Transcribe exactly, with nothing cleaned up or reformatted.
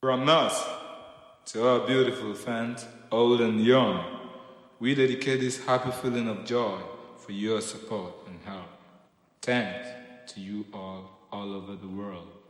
From us to our beautiful fans, old and young, we dedicate this happy feeling of joy for your support and help. Thanks to you all, all over the world.